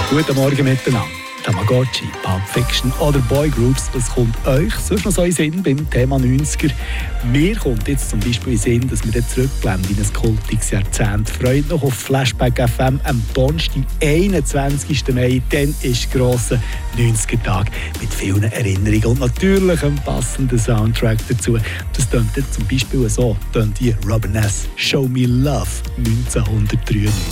Guten Morgen miteinander. Tamagotchi, Pulp Fiction oder Boygroups, was kommt euch sonst noch so in den Sinn beim Thema 90er? Mir kommt jetzt zum Beispiel in den Sinn, dass wir dann zurückblenden in ein kultiges Jahrzehnt. Freut noch auf Flashback FM am Donnerstag, 21. Mai. Dann ist grosser 90er-Tag mit vielen Erinnerungen und natürlich einem passenden Soundtrack dazu. Das tönt zum Beispiel so, tönt die Robin S. Show Me Love 1993.